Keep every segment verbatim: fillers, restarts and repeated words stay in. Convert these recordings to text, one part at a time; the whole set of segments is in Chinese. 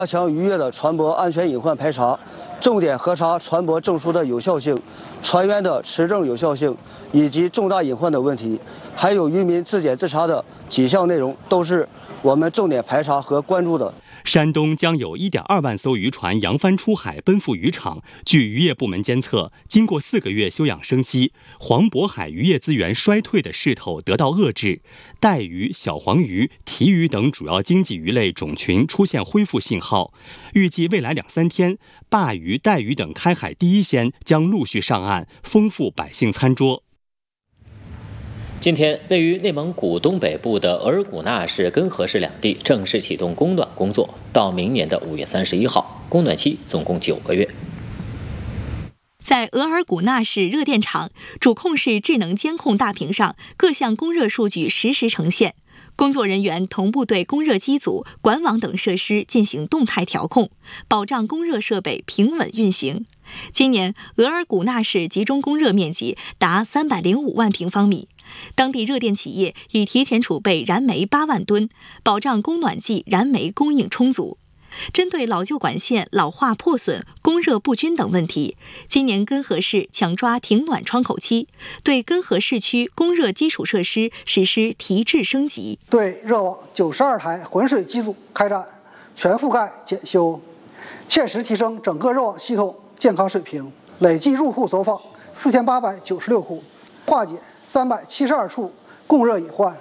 加强渔业的船舶安全隐患排查，重点核查船舶证书的有效性、船员的持证有效性以及重大隐患的问题，还有渔民自检自查的几项内容，都是我们重点排查和关注的。 山东将有 一点二万艘渔船扬帆出海，奔赴渔场。据渔业部门监测，经过四个月休养生息，黄渤海渔业资源衰退的势头得到遏制，带鱼、小黄鱼、提鱼等主要经济鱼类种群出现恢复信号。预计未来两三天，鲅鱼、带鱼等开海第一鲜将陆续上岸，丰富百姓餐桌。 今天，位于内蒙古东北部的额尔古纳市、根河市两地正式启动供暖工作，到明年的五月三十一号，供暖期总共九个月。 在额尔古纳市热电厂，主控室智能监控大屏上，各项供热数据实时呈现。工作人员同步对供热机组、管网等设施进行动态调控，保障供热设备平稳运行。今年，额尔古纳市集中供热面积达三百零五万平方米。当地热电企业已提前储备燃煤八万吨，保障供暖季燃煤供应充足。针对老旧管线老化破损、供热不均等问题，今年根河市抢抓停暖窗口期，对根河市区供热基础设施实施提质升级， 对热网九十二台浑水机组开展全覆盖检修，切实提升整个热网系统健康水平。累计入户走访四千八百九十六户，化解三百七十二处供热隐患。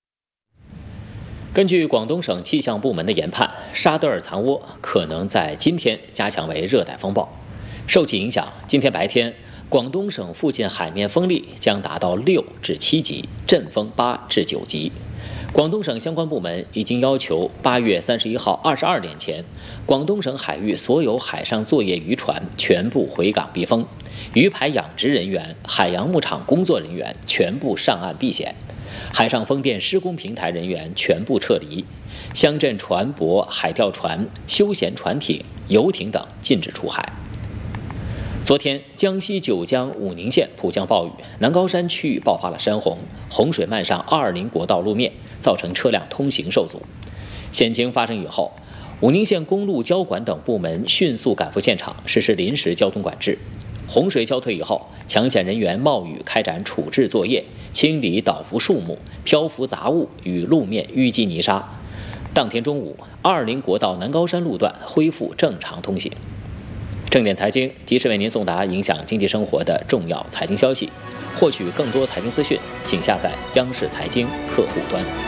根据广东省气象部门的研判，沙德尔残涡可能在今天加强为热带风暴。受其影响，今天白天广东省附近海面风力将达到六至七级，阵风八至九级。广东省相关部门已经要求八月三十一号二十二点前，广东省海域所有海上作业渔船全部回港避风，鱼排养殖人员、海洋牧场工作人员全部上岸避险，海上风电施工平台人员全部撤离，乡镇船舶、海钓船、休闲船艇、游艇等禁止出海。昨天，江西九江武宁县普降暴雨，南高山区域爆发了山洪，洪水漫上二二零国道路面，造成车辆通行受阻。险情发生以后，武宁县公路交管等部门迅速赶赴现场，实施临时交通管制。洪水消退以后，抢险人员冒雨开展处置作业，清理倒伏树木、漂浮杂物与路面淤积泥沙。当天中午，二二零国道南高山路段恢复正常通行。正点财经及时为您送达影响经济生活的重要财经消息。获取更多财经资讯，请下载央视财经客户端。